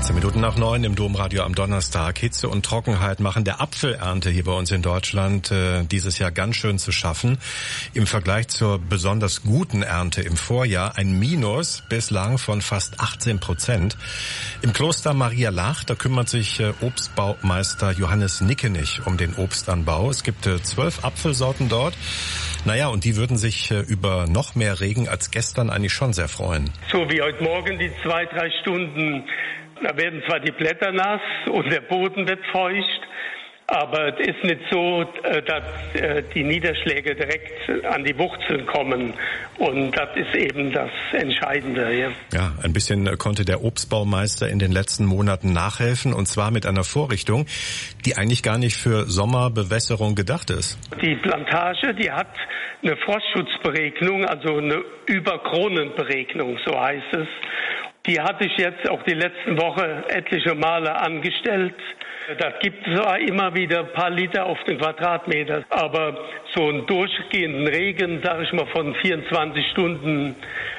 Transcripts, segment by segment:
13 Minuten nach 9 im Domradio am Donnerstag. Hitze und Trockenheit machen der Apfelernte hier bei uns in Deutschland dieses Jahr ganz schön zu schaffen. Im Vergleich zur besonders guten Ernte im Vorjahr ein Minus bislang von fast 18%. Im Kloster Maria Laach, da kümmert sich Obstbaumeister Johannes Nickenich um den Obstanbau. Es gibt 12 Apfelsorten dort. Naja, und die würden sich über noch mehr Regen als gestern eigentlich schon sehr freuen. So wie heute Morgen die 2-3 Stunden, da werden zwar die Blätter nass und der Boden wird feucht, aber es ist nicht so, dass die Niederschläge direkt an die Wurzeln kommen. Und das ist eben das Entscheidende. Ja, ein bisschen konnte der Obstbaumeister in den letzten Monaten nachhelfen, und zwar mit einer Vorrichtung, die eigentlich gar nicht für Sommerbewässerung gedacht ist. Die Plantage, die hat eine Frostschutzberegnung, also eine Überkronenberegnung, so heißt es. Die hatte ich jetzt auch die letzten Woche etliche Male angestellt. Das gibt zwar immer wieder ein paar Liter auf den Quadratmeter, aber so einen durchgehenden Regen, sage ich mal, von 24 Stunden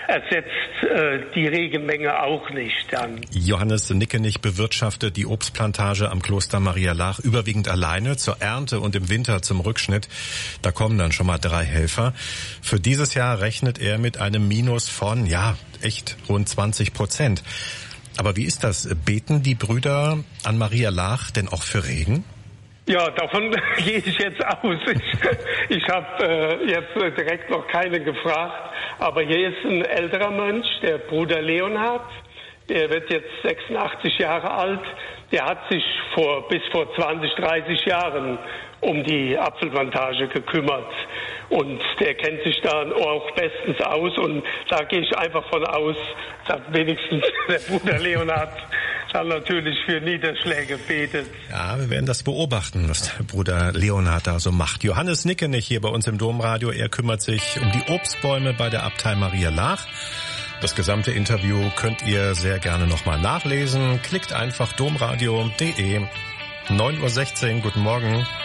ersetzt die Regenmenge auch nicht dann. Johannes Nickenich bewirtschaftet die Obstplantage am Kloster Maria Laach überwiegend alleine. Zur Ernte und im Winter zum Rückschnitt, da kommen dann schon mal 3 Helfer. Für dieses Jahr rechnet er mit einem Minus von, echt rund 20%. Aber wie ist das? Beten die Brüder an Maria Laach denn auch für Regen? Ja, davon gehe ich jetzt aus. Ich habe jetzt direkt noch keinen gefragt. Aber hier ist ein älterer Mönch, der Bruder Leonhard. Der wird jetzt 86 Jahre alt. Der hat sich bis vor 20, 30 Jahren um die Apfelplantage gekümmert. Und der kennt sich da auch bestens aus. Und da gehe ich einfach von aus, dass wenigstens der Bruder Leonhard dann natürlich für Niederschläge betet. Ja, wir werden das beobachten, was der Bruder Leonhard da so macht. Johannes Nickenich hier bei uns im Domradio. Er kümmert sich um die Obstbäume bei der Abtei Maria Laach. Das gesamte Interview könnt ihr sehr gerne nochmal nachlesen. Klickt einfach domradio.de. 9:16 Uhr, guten Morgen.